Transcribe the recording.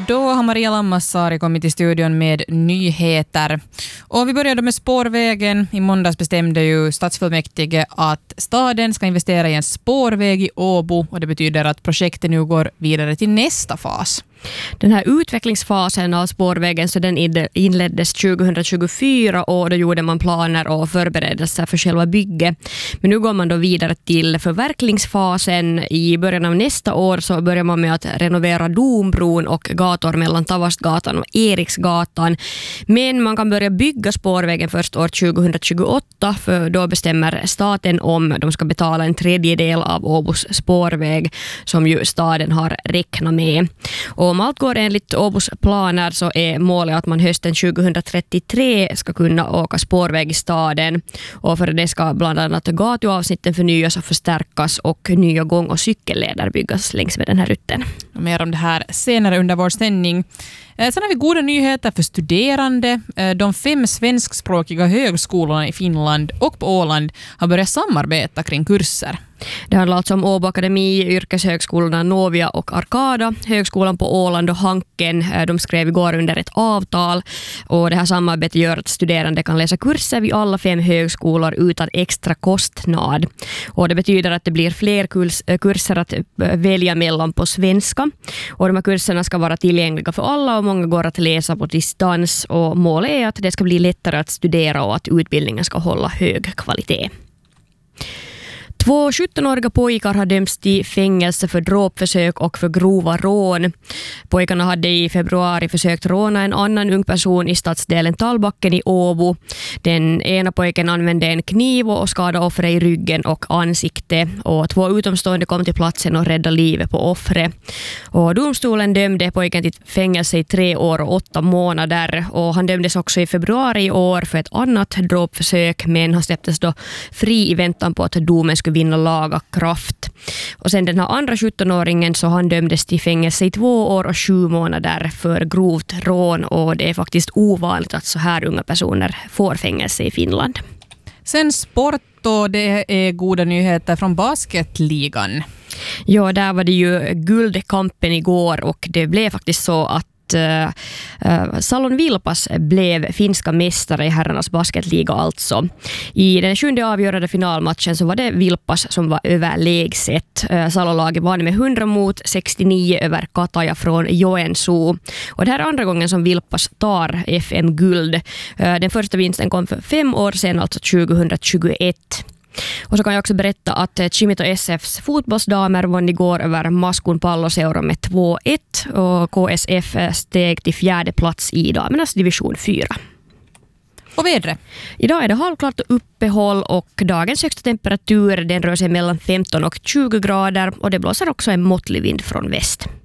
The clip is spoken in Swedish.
Då har Maria Lammassari kommit till studion med nyheter. Och vi började med spårvägen. I måndags bestämde ju stadsfullmäktige att staden ska investera i en spårväg i Åbo, och det betyder att projektet nu går vidare till nästa fas. Den här utvecklingsfasen av spårvägen så den inleddes 2024 och då gjorde man planer och förberedelser för själva bygget. Men nu går man då vidare till förverklingsfasen. I början av nästa år så börjar man med att renovera Dombron och gator mellan Tavastgatan och Eriksgatan. Men man kan börja bygga spårvägen först år 2028, för då bestämmer staten om de ska betala en tredjedel av Åbos spårväg som ju staden har räknat med. Och om allt går enligt Åbos planer så är målet att man hösten 2033 ska kunna åka spårväg i staden. Och för det ska bland annat gatuavsnitten förnyas och förstärkas och nya gång- och cykelleder byggas längs med den här rutten. Mer om det här senare under vår sändning. Sen har vi goda nyheter för studerande. De 5 svenskspråkiga högskolorna i Finland och på Åland har börjat samarbeta kring kurser. Det handlar alltså om Åbo Akademi, yrkeshögskolorna Novia och Arkada, högskolan på Åland och Hanken. De skrev igår under ett avtal, och det här samarbetet gör att studerande kan läsa kurser vid alla 5 högskolor utan extra kostnad. Och det betyder att det blir fler kurser att välja mellan på svenska. Och de här kurserna ska vara tillgängliga för alla och många går att läsa på distans, och målet är att det ska bli lättare att studera och att utbildningen ska hålla hög kvalitet. 2 17-åriga pojkar har dömts till fängelse för dråpförsök och för grova rån. Pojkarna hade i februari försökt råna en annan ung person i stadsdelen Tallbacken i Åbo. Den ena pojken använde en kniv och skadade offret i ryggen och ansikte. Och 2 utomstående kom till platsen och räddade livet på offret. Och domstolen dömde pojken till fängelse i 3 år och 8 månader. Och han dömdes också i februari i år för ett annat dråpförsök, men han släpptes då fri i väntan på att domen skulle vinna laga kraft. Och sen den här andra 17-åringen så han dömdes till fängelse i 2 år och 7 månader för grovt rån, och det är faktiskt ovanligt att så här unga personer får fängelse i Finland. Sen sport, och det är goda nyheter från basketligan. Ja, där var det ju guldkampen igår, och det blev faktiskt så att Salon Vilpas blev finska mästare i herrarnas basketliga alltså. I den 7:e avgörande finalmatchen så var det Vilpas som var överlägset. Salolaget vann med 100 mot 69 över Kataja från Joensuu. Och det här är andra gången som Vilpas tar FM-guld. Den första vinsten kom för 5 år sedan, alltså 2021. Och så kan jag också berätta att Chimito SFs fotbollsdamer vann igår över Maskun Palloseura med 2-1, och KSF steg till 4:e plats i damernas division 4. Och vädret? Idag är det halvklart och uppehåll, och dagens högsta temperatur den rör sig mellan 15 och 20 grader, och det blåser också en måttlig vind från väst.